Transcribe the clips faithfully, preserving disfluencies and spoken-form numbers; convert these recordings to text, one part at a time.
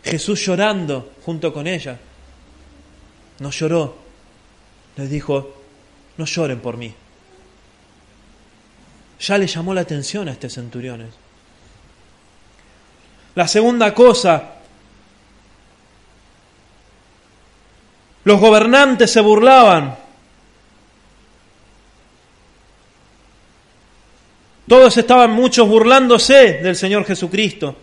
Jesús llorando junto con ella. No lloró. Les dijo, no lloren por mí. Ya le llamó la atención a este centurión. La segunda cosa, los gobernantes se burlaban. Todos estaban, muchos burlándose del Señor Jesucristo.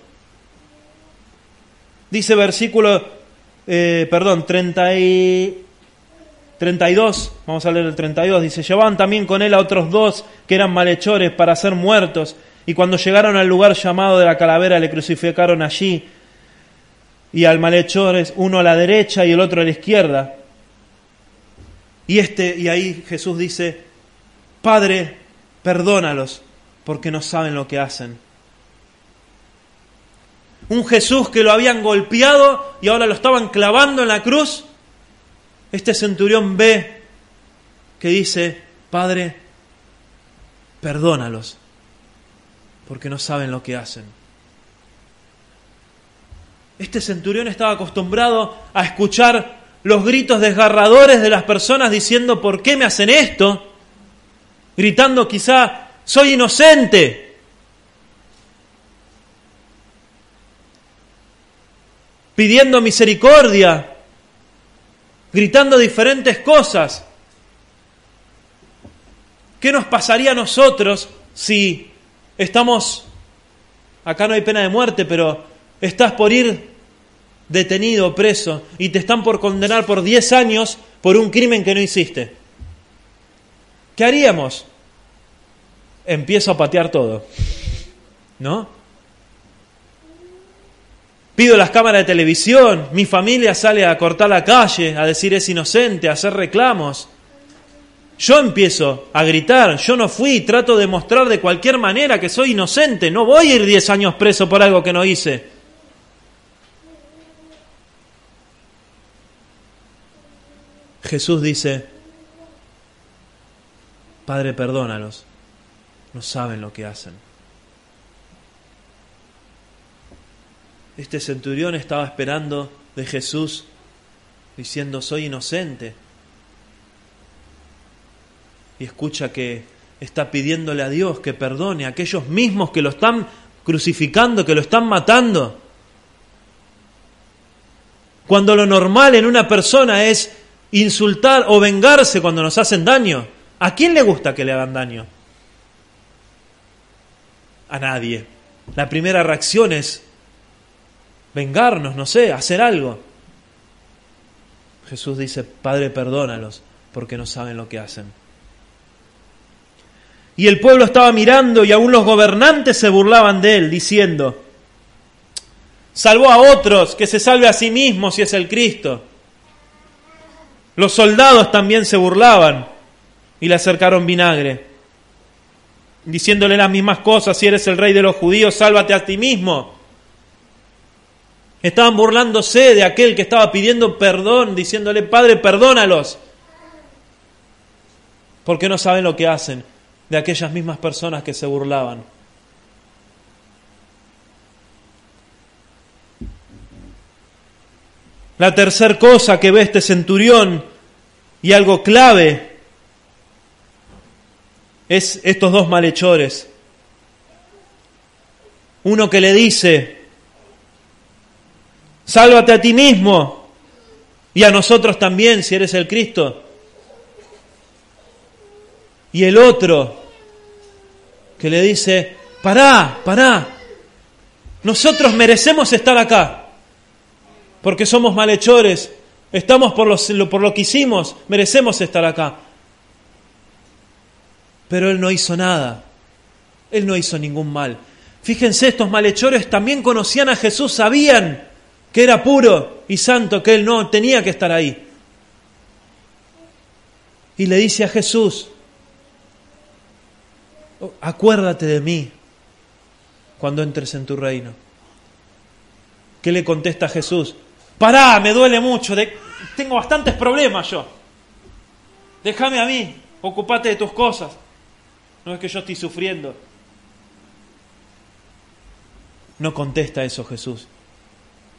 Dice versículo, eh, perdón, treinta y, treinta y dos, vamos a leer el treinta y dos, dice, llevaban también con él a otros dos que eran malhechores para ser muertos, y cuando llegaron al lugar llamado de la calavera le crucificaron allí, y al malhechor uno a la derecha y el otro a la izquierda. Y, este, y ahí Jesús dice, Padre, perdónalos, porque no saben lo que hacen. Un Jesús que lo habían golpeado y ahora lo estaban clavando en la cruz. Este centurión ve que dice, Padre, perdónalos, porque no saben lo que hacen. Este centurión estaba acostumbrado a escuchar los gritos desgarradores de las personas diciendo, ¿por qué me hacen esto? Gritando quizá, soy inocente. Pidiendo misericordia, gritando diferentes cosas. ¿Qué nos pasaría a nosotros si estamos, acá no hay pena de muerte, pero estás por ir detenido, preso, y te están por condenar por diez años por un crimen que no hiciste? ¿Qué haríamos? Empiezo a patear todo, ¿no? Pido las cámaras de televisión, mi familia sale a cortar la calle, a decir es inocente, a hacer reclamos. Yo empiezo a gritar, yo no fui, trato de mostrar de cualquier manera que soy inocente, no voy a ir diez años preso por algo que no hice. Jesús dice, Padre, perdónalos, no saben lo que hacen. Este centurión estaba esperando de Jesús diciendo, soy inocente. Y escucha que está pidiéndole a Dios que perdone a aquellos mismos que lo están crucificando, que lo están matando. Cuando lo normal en una persona es insultar o vengarse cuando nos hacen daño. ¿A quién le gusta que le hagan daño? A nadie. La primera reacción es vengarnos, no sé, hacer algo. Jesús dice, Padre, perdónalos, porque no saben lo que hacen. Y el pueblo estaba mirando y aún los gobernantes se burlaban de él, diciendo, salvó a otros, que se salve a sí mismo si es el Cristo. Los soldados también se burlaban y le acercaron vinagre, diciéndole las mismas cosas, si eres el rey de los judíos, sálvate a ti mismo. Estaban burlándose de aquel que estaba pidiendo perdón, diciéndole, Padre, perdónalos, porque no saben lo que hacen, de aquellas mismas personas que se burlaban. La tercera cosa que ve este centurión, y algo clave, es estos dos malhechores. Uno que le dice, sálvate a ti mismo y a nosotros también si eres el Cristo. Y el otro que le dice, pará, pará, nosotros merecemos estar acá, porque somos malhechores, estamos por, los, por lo que hicimos, merecemos estar acá. Pero él no hizo nada, él no hizo ningún mal. Fíjense, estos malhechores también conocían a Jesús, sabían que era puro y santo, que él no tenía que estar ahí. Y le dice a Jesús, acuérdate de mí cuando entres en tu reino. ¿Qué le contesta Jesús? Pará, me duele mucho, de... tengo bastantes problemas yo. Déjame a mí, ocupate de tus cosas. No es que yo estoy sufriendo. No contesta eso Jesús.